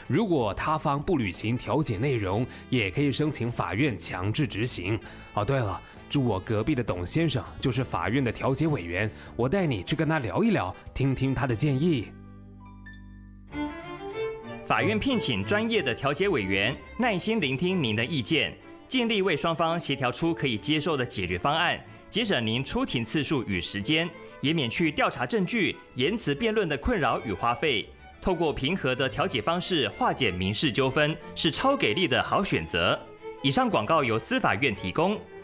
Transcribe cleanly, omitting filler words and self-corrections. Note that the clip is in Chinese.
如果他方不履行调解内容，也可以申请法院强制执行。哦，对了，住我隔壁的董先生就是法院的调解委员，我带你去跟他聊一聊，听听他的建议。 法院聘请专业的调解委员，耐心聆听您的意见，尽力为双方协调出可以接受的解决方案，节省您出庭次数与时间，也免去调查证据、言辞辩论的困扰与花费。透过平和的调解方式化解民事纠纷，是超给力的好选择。以上广告由司法院提供。